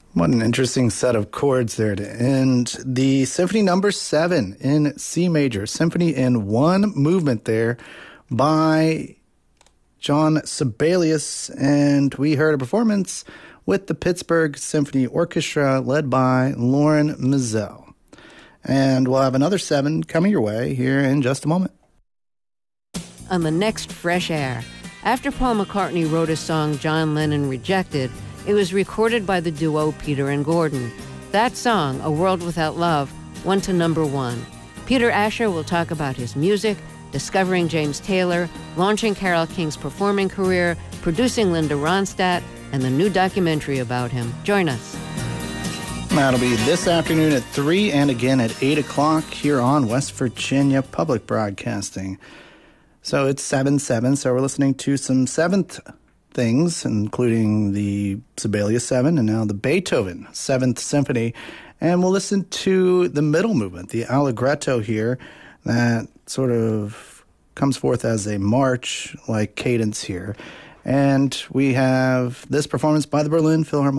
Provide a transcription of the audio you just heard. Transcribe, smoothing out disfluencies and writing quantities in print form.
What an interesting set of chords there to end the Symphony Number 7 in C major. Symphony in one movement there by John Sibelius. And we heard a performance with the Pittsburgh Symphony Orchestra led by Loren Mizell. And we'll have another 7 coming your way here in just a moment. On the next Fresh Air, after Paul McCartney wrote a song John Lennon rejected, it was recorded by the duo Peter and Gordon. That song, A World Without Love, went to number 1. Peter Asher will talk about his music, discovering James Taylor, launching Carole King's performing career, producing Linda Ronstadt, and the new documentary about him. Join us. That'll be this afternoon at 3 and again at 8 o'clock here on West Virginia Public Broadcasting. So it's 7/7, so we're listening to some 7th things, including the Sibelius 7 and now the Beethoven 7th Symphony. And we'll listen to the middle movement, the Allegretto here, that sort of comes forth as a march-like cadence here. And we have this performance by the Berlin Philharmonic.